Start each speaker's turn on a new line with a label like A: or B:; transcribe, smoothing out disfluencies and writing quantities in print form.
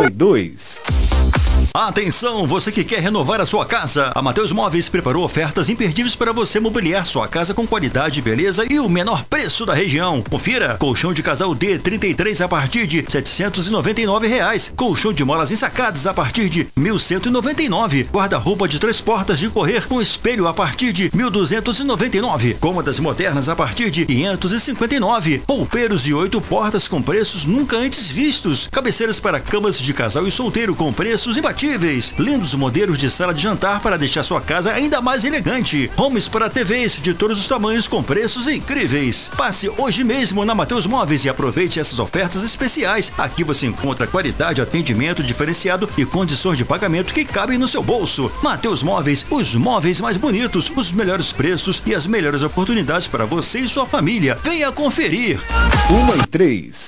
A: Uma e dois.
B: Atenção, você que quer renovar a sua casa. A Mateus Móveis preparou ofertas imperdíveis para você mobiliar sua casa com qualidade, beleza e o menor preço da região. Confira: colchão de casal D33 a partir de R$ 799. Colchão de molas ensacadas a partir de R$ 1.199. Guarda-roupa de 3 portas de correr com espelho a partir de R$ 1.299. Cômodas modernas a partir de R$ 559. Roupeiros de 8 portas com preços nunca antes vistos. Cabeceiras para camas de casal e solteiro com preços imbatíveis. Lindos modelos de sala de jantar para deixar sua casa ainda mais elegante. Homes para TVs de todos os tamanhos com preços incríveis. Passe hoje mesmo na Mateus Móveis e aproveite essas ofertas especiais. Aqui você encontra qualidade, atendimento diferenciado e condições de pagamento que cabem no seu bolso. Mateus Móveis, os móveis mais bonitos, os melhores preços e as melhores oportunidades para você e sua família. Venha conferir.
A: 1 e 3.